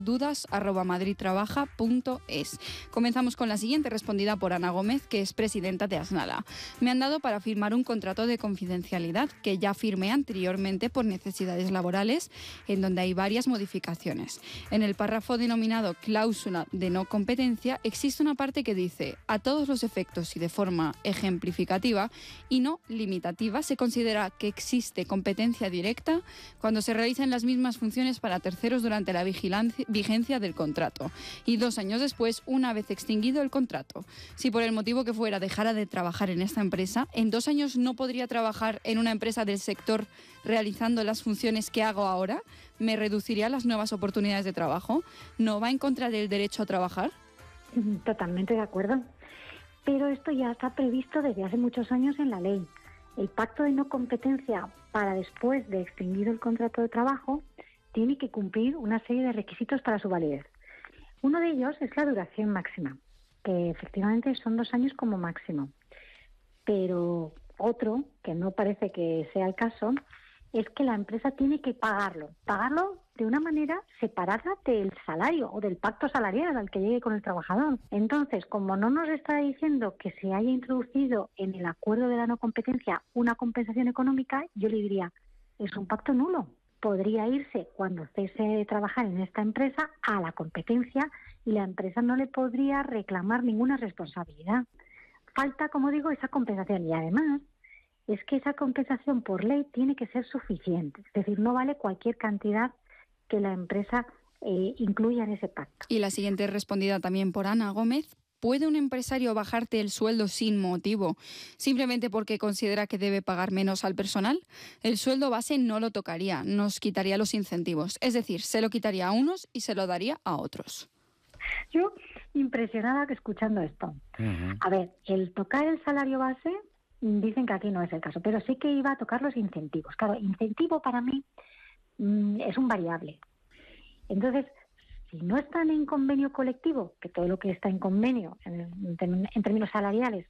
dudas@madridtrabaja.es. Comenzamos con la siguiente, respondida por Ana Gómez, que es presidenta de Asnala. Me han dado para firmar un contrato de confidencialidad que ya firmé anteriormente por necesidades laborales, en donde hay varias modificaciones. En el párrafo denominado cláusula de no competencia existe una parte que dice: a todos los efectos y de forma ejemplificativa y no limitativa se considera que existe competencia directa cuando se realizan las mismas funciones para terceros durante la vigencia del contrato y 2 años después, una vez extinguido el contrato. Si por el motivo que fuera dejara de trabajar en esta empresa, en 2 años no podría trabajar en una empresa del sector realizando las funciones que hago ahora. ¿Me reduciría las nuevas oportunidades de trabajo? ¿No va en contra del derecho a trabajar? Totalmente de acuerdo. Pero esto ya está previsto desde hace muchos años en la ley. El pacto de no competencia para después de extinguido el contrato de trabajo tiene que cumplir una serie de requisitos para su validez. Uno de ellos es la duración máxima, que efectivamente son 2 años como máximo. Pero otro, que no parece que sea el caso, es que la empresa tiene que pagarlo de una manera separada del salario o del pacto salarial al que llegue con el trabajador. Entonces, como no nos está diciendo que se haya introducido en el acuerdo de la no competencia una compensación económica, yo le diría, es un pacto nulo. Podría irse cuando cese de trabajar en esta empresa a la competencia y la empresa no le podría reclamar ninguna responsabilidad. Falta, como digo, esa compensación y además es que esa compensación por ley tiene que ser suficiente. Es decir, no vale cualquier cantidad que la empresa incluya en ese pacto. Y la siguiente respondida también por Ana Gómez. ¿Puede un empresario bajarte el sueldo sin motivo, simplemente porque considera que debe pagar menos al personal? El sueldo base no lo tocaría, nos quitaría los incentivos. Es decir, se lo quitaría a unos y se lo daría a otros. Yo, impresionada que escuchando esto. A ver, el tocar el salario base, dicen que aquí no es el caso, pero sí que iba a tocar los incentivos. Claro, incentivo para mí es un variable. Entonces, si no están en convenio colectivo, que todo lo que está en convenio en términos salariales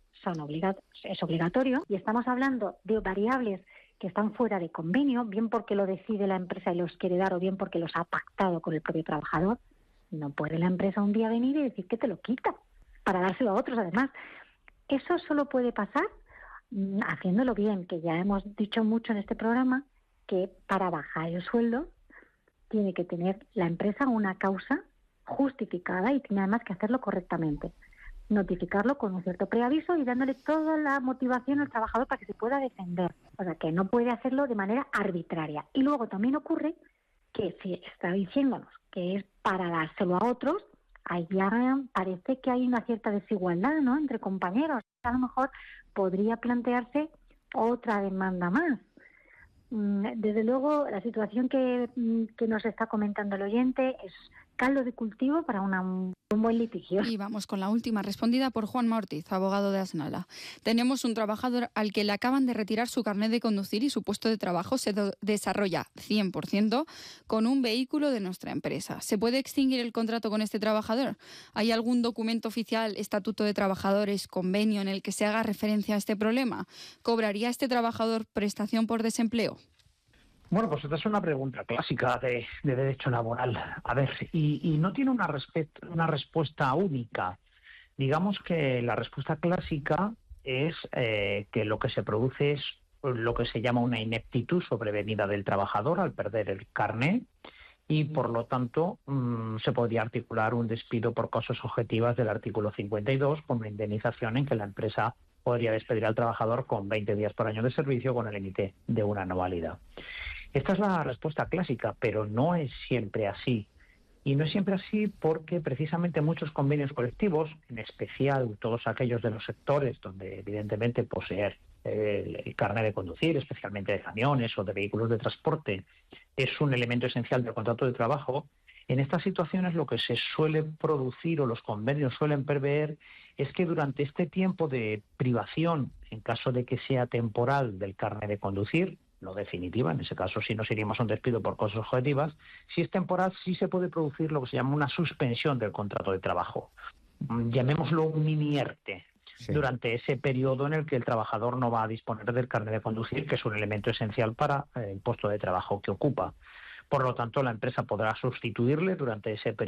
es obligatorio, y estamos hablando de variables que están fuera de convenio, bien porque lo decide la empresa y los quiere dar, o bien porque los ha pactado con el propio trabajador, no puede la empresa un día venir y decir que te lo quita, para dárselo a otros además. Eso solo puede pasar haciéndolo bien, que ya hemos dicho mucho en este programa, que para bajar el sueldo tiene que tener la empresa una causa justificada y tiene además que hacerlo correctamente. Notificarlo con un cierto preaviso y dándole toda la motivación al trabajador para que se pueda defender. O sea, que no puede hacerlo de manera arbitraria. Y luego también ocurre que si está diciéndonos que es para dárselo a otros, ahí ya parece que hay una cierta desigualdad, ¿no?, entre compañeros. A lo mejor podría plantearse otra demanda más. Desde luego, la situación que nos está comentando el oyente es caldo de cultivo para un buen litigio. Y vamos con la última, respondida por Juanma Ortiz, abogado de Asnala. Tenemos un trabajador al que le acaban de retirar su carnet de conducir y su puesto de trabajo se desarrolla 100% con un vehículo de nuestra empresa. ¿Se puede extinguir el contrato con este trabajador? ¿Hay algún documento oficial, estatuto de trabajadores, convenio en el que se haga referencia a este problema? ¿Cobraría este trabajador prestación por desempleo? Bueno, pues esta es una pregunta clásica de derecho laboral. A ver, y no tiene una respuesta única. Digamos que la respuesta clásica es que lo que se produce es lo que se llama una ineptitud sobrevenida del trabajador al perder el carné y, por lo tanto, se podría articular un despido por causas objetivas del artículo 52 con una indemnización en que la empresa podría despedir al trabajador con 20 días por año de servicio con el límite de una anualidad. Esta es la respuesta clásica, pero no es siempre así. Y no es siempre así porque precisamente muchos convenios colectivos, en especial todos aquellos de los sectores donde evidentemente poseer el carnet de conducir, especialmente de camiones o de vehículos de transporte, es un elemento esencial del contrato de trabajo, en estas situaciones lo que se suele producir o los convenios suelen prever es que durante este tiempo de privación, en caso de que sea temporal del carnet de conducir, no definitiva, en ese caso sí nos iríamos a un despido por causas objetivas, si es temporal sí se puede producir lo que se llama una suspensión del contrato de trabajo. Llamémoslo un mini ERTE, sí, durante ese periodo en el que el trabajador no va a disponer del carnet de conducir, que es un elemento esencial para el puesto de trabajo que ocupa. Por lo tanto, la empresa podrá sustituirle durante ese periodo